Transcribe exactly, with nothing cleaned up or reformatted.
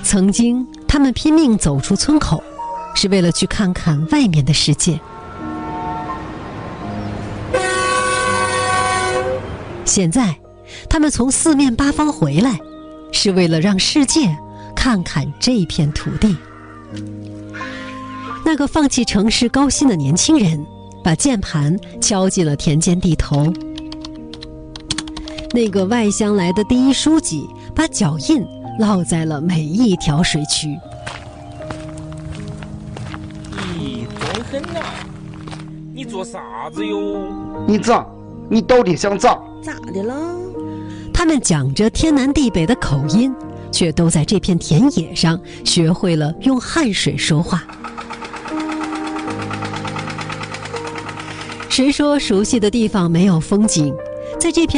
曾经，他们拼命走出村口，是为了去看看外面的世界。现在，他们从四面八方回来，是为了让世界看看这片土地。那个放弃城市高薪的年轻人，把键盘敲进了田间地头。那个外乡来的第一书记，把脚印烙在了每一条水渠。 咦，装狠呐！你做啥子哟？ 你咋？你到底想咋？ 咋的了？ 他们讲着天南地北的口音，却都在这片田野上学会了用汗水说话。谁说熟悉的地方没有风景？在这片